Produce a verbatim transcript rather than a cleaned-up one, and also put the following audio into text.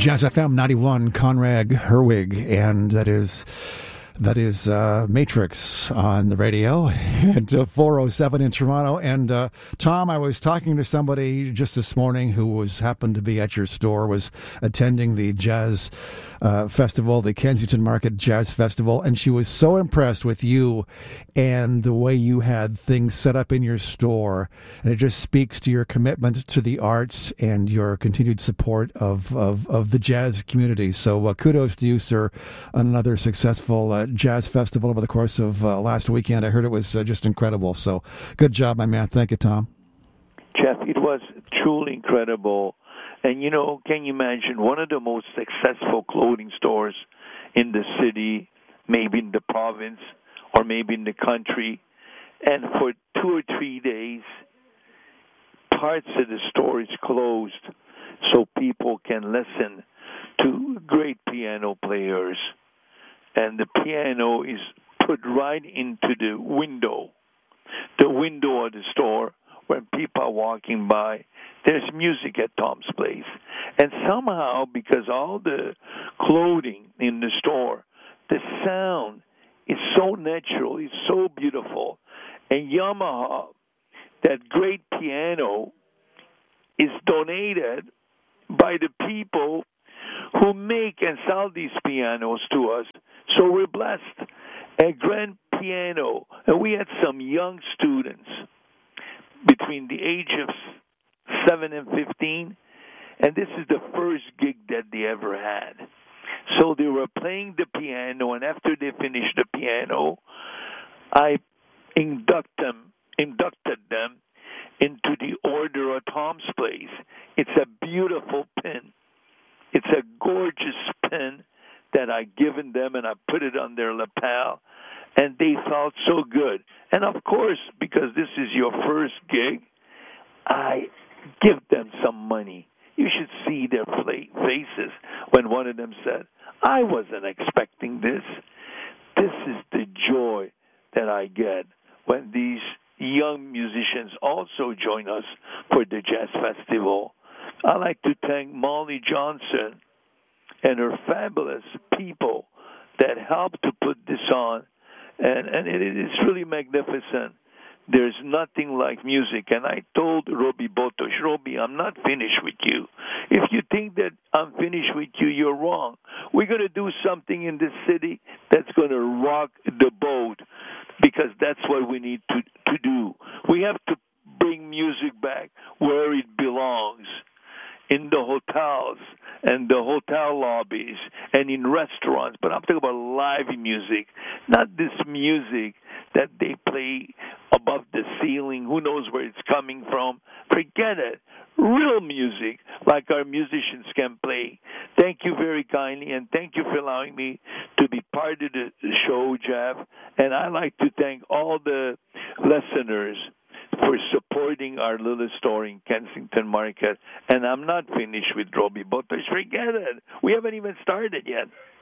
Jazz F M ninety-one, Conrad Herwig, and that is that is uh, Matrix on the radio at uh, four oh seven in Toronto. And uh, Tom, I was talking to somebody just this morning who was happened to be at your store, was attending the jazz uh, festival, the Kensington Market Jazz Festival, and she was so impressed with you and the way you had things set up in your store. And it just speaks to your commitment to the arts and your continued support of, of, of the jazz community. So uh, kudos to you, sir, on another successful uh, jazz festival over the course of uh, last weekend. I heard it was uh, just incredible. So good job, my man. Thank you, Tom. Jeff, it was truly incredible. And, you know, can you imagine one of the most successful clothing stores in the city, maybe in the province, or maybe in the country, and for two or three days, parts of the store is closed so people can listen to great piano players. And the piano is put right into the window, the window of the store. When people are walking by, there's music at Tom's Place. And somehow, because all the clothing in the store, the sound is so natural, it's so beautiful. And Yamaha, that great piano, is donated by the people who make and sell these pianos to us. So we're blessed. A grand piano. And we had some young students between the age of seven and fifteen, and this is the first gig that they ever had. So they were playing the piano, and after they finished the piano, I induct them, inducted them into the Order of Tom's Place. It's a beautiful pin. It's a gorgeous pin that I've given them, and I put it on their lapel, and they felt so good. And, of course, because this is your first gig, I give them some money. You should see their faces when one of them said, I wasn't expecting this. This is the joy that I get when these young musicians also join us for the Jazz Festival. I'd like to thank Molly Johnson and her fabulous people that helped to put this on. And, and it is really magnificent. There's nothing like music. And I told Robbie Botos, Robbie, I'm not finished with you. If you think that I'm finished with you, you're wrong. We're going to do something in this city that's going to rock the boat, because that's what we need to, to do. We have to bring music back where it belongs, in the hotels and the hotel lobbies and in restaurants. But I'm talking about live music, not this music that they play above the ceiling. Who knows where it's coming from? Forget it. Real music like our musicians can play. Thank you very kindly, and thank you for allowing me to be part of the show, Jeff. And I'd like to thank all the listeners for supporting our little store in Kensington Market. And I'm not finished with Robbie Botos. Forget it. We haven't even started yet.